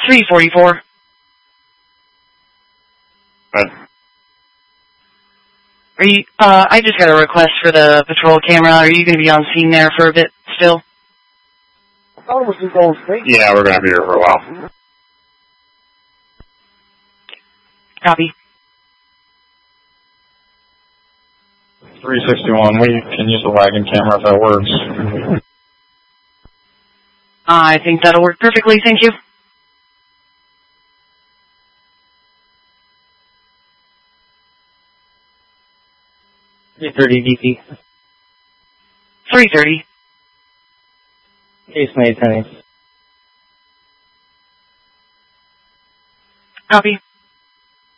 344. What? Are you, I just got a request for the patrol camera. Are you going to be on scene there for a bit still? I thought it was just going straight. Yeah, we're going to be here for a while. Copy. 361, we can use the wagon camera if that works. I think that'll work perfectly, thank you. DP. 330. Case made, honey. Copy.